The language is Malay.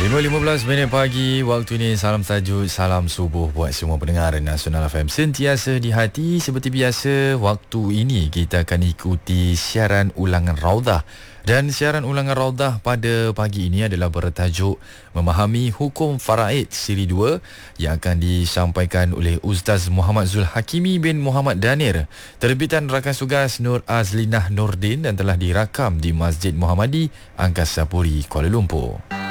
5.15 pagi waktu ini. Salam tajuk, salam subuh buat semua pendengar Nasional FM sentiasa di hati. Seperti biasa, waktu ini kita akan ikuti siaran ulangan Raudah. Dan siaran ulangan Raudah pada pagi ini adalah bertajuk Memahami Hukum Faraid Siri 2 yang akan disampaikan oleh Ustaz Muhammad Zul Hakimi bin Muhammad Danir, terbitan Rakan Sugas Nur Azlinah Nordin, dan telah dirakam di Masjid Muhammadi Angkasa Puri, Kuala Lumpur.